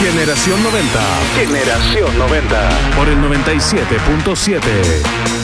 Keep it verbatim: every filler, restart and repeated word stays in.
Generación noventa. Generación noventa. Por el noventa y siete punto siete.